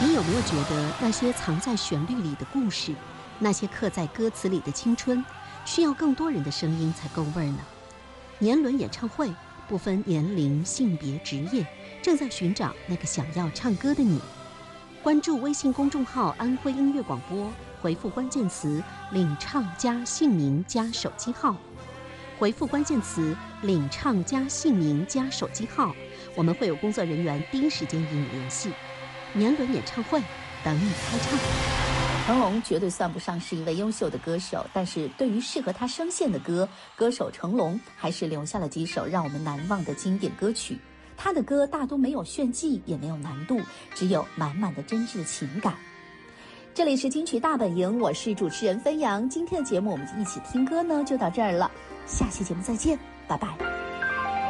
你有没有觉得那些藏在旋律里的故事，那些刻在歌词里的青春，需要更多人的声音才够味儿呢？年轮演唱会不分年龄、性别、职业，正在寻找那个想要唱歌的你。关注微信公众号安徽音乐广播，回复关键词领唱加姓名加手机号，回复关键词领唱加姓名加手机号，我们会有工作人员第一时间与你联系。年轮演唱会等你开唱。 成龙绝对算不上是一位优秀的歌手，但是对于适合他声线的歌，歌手成龙还是留下了几首让我们难忘的经典歌曲。他的歌大多没有炫技，也没有难度，只有满满的真挚的情感。这里是金曲大本营，我是主持人芬阳。今天的节目我们一起听歌呢，就到这儿了。下期节目再见，拜拜。